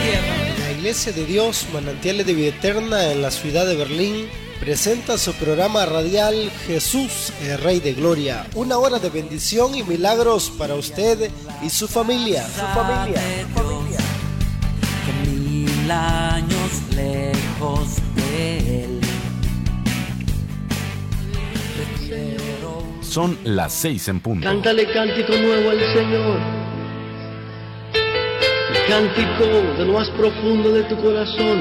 tierra. La Iglesia de Dios, Manantiales de Vida Eterna en la ciudad de Berlín, presenta su programa radial Jesús, el Rey de Gloria. Una hora de bendición y milagros para usted y su familia. Que 1000 años lejos de él. Son las 6 en punto. Cántale cántico nuevo al Señor. Cántico de lo más profundo de tu corazón.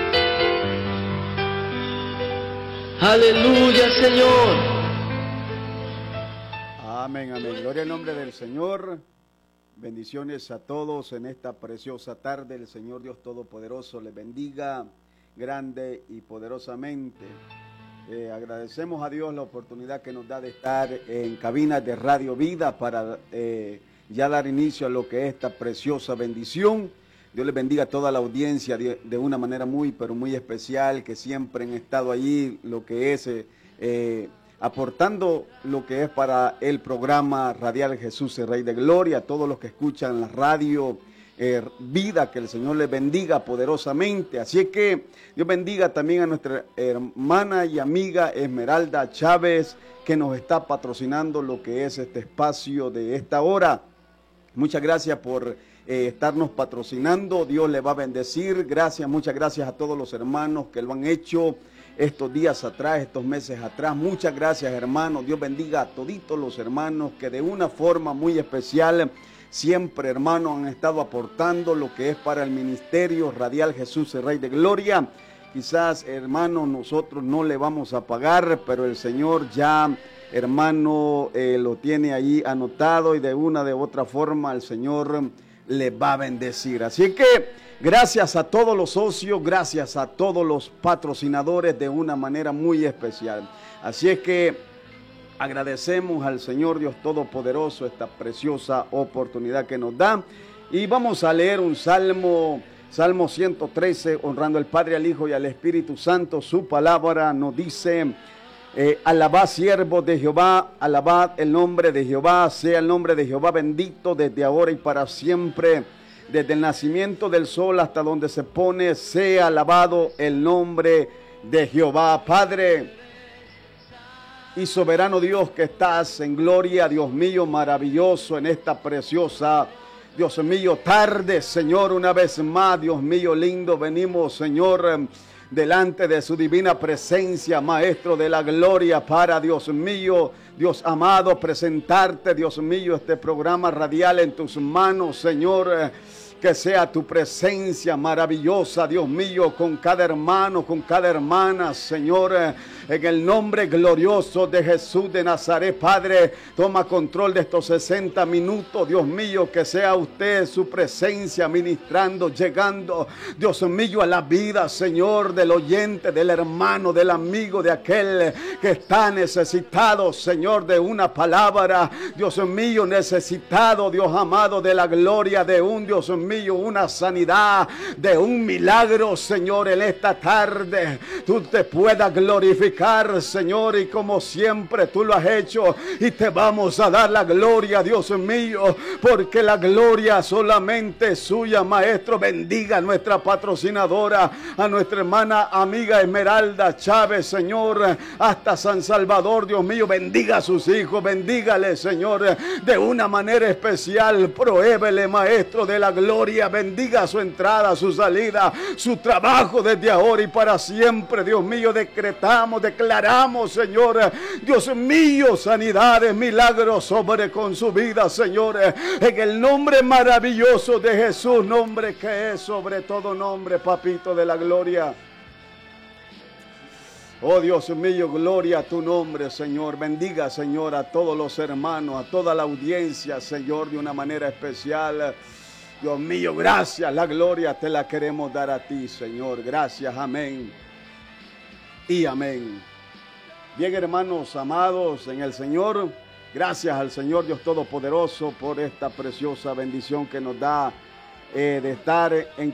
Aleluya, Señor. Amén, amén. Gloria al nombre del Señor. Bendiciones a todos en esta preciosa tarde. El Señor Dios Todopoderoso les bendiga grande y poderosamente. Agradecemos a Dios la oportunidad que nos da de estar en cabinas de Radio Vida para ya dar inicio a lo que es esta preciosa bendición. Dios les bendiga a toda la audiencia de una manera muy, pero muy especial, que siempre han estado allí, lo que es aportando lo que es para el programa radial Jesús, el Rey de Gloria, a todos los que escuchan la radio Vida, que el Señor les bendiga poderosamente. Así es que Dios bendiga también a nuestra hermana y amiga Esmeralda Chávez, que nos está patrocinando lo que es este espacio de esta hora. Muchas gracias por estarnos patrocinando. Dios le va a bendecir. Gracias, muchas gracias a todos los hermanos que lo han hecho estos días atrás, estos meses atrás. Muchas gracias, hermanos. Dios bendiga a toditos los hermanos que de una forma muy especial siempre, hermanos, han estado aportando lo que es para el ministerio radial Jesús, el Rey de Gloria. Quizás, hermanos, nosotros no le vamos a pagar, pero el Señor ya, hermano, lo tiene ahí anotado y de una de otra forma el Señor le va a bendecir. Así que gracias a todos los socios, gracias a todos los patrocinadores de una manera muy especial. Así es que agradecemos al Señor Dios Todopoderoso esta preciosa oportunidad que nos da. Y vamos a leer un Salmo 113, honrando al Padre, al Hijo y al Espíritu Santo. Su palabra nos dice: alabad siervos de Jehová, alabad el nombre de Jehová, sea el nombre de Jehová bendito desde ahora y para siempre. Desde el nacimiento del sol hasta donde se pone, sea alabado el nombre de Jehová. Padre y soberano Dios que estás en gloria, Dios mío maravilloso, en esta preciosa, Dios mío, tarde, Señor, una vez más, Dios mío lindo, venimos, Señor, delante de su divina presencia, Maestro de la gloria, para, Dios mío, Dios amado, presentarte, Dios mío, este programa radial en tus manos, Señor. Que sea tu presencia maravillosa, Dios mío, con cada hermano, con cada hermana, Señor, en el nombre glorioso de Jesús de Nazaret. Padre, toma control de estos 60 minutos, Dios mío, que sea usted su presencia ministrando, llegando, Dios mío, a la vida, Señor, del oyente, del hermano, del amigo, de aquel que está necesitado, Señor, de una palabra, Dios mío, necesitado, Dios amado, de la gloria de un Dios mío, una sanidad, de un milagro, Señor, en esta tarde. Tú te puedas glorificar, Señor, y como siempre tú lo has hecho, y te vamos a dar la gloria, Dios mío, porque la gloria solamente es suya, Maestro. Bendiga a nuestra patrocinadora, a nuestra hermana amiga Esmeralda Chávez, Señor, hasta San Salvador, Dios mío. Bendiga a sus hijos, bendígale, Señor, de una manera especial. Prohébele, Maestro de la gloria. Bendiga su entrada, su salida, su trabajo desde ahora y para siempre, Dios mío. Declaramos, Señor, Dios mío, sanidades, milagros sobre con su vida, Señor, en el nombre maravilloso de Jesús, nombre que es sobre todo nombre, papito de la gloria. Oh Dios mío, gloria a tu nombre, Señor. Bendiga, Señor, a todos los hermanos, a toda la audiencia, Señor, de una manera especial. Dios mío, gracias, la gloria te la queremos dar a ti, Señor. Gracias, amén y amén. Bien, hermanos amados en el Señor, gracias al Señor Dios Todopoderoso por esta preciosa bendición que nos da de estar en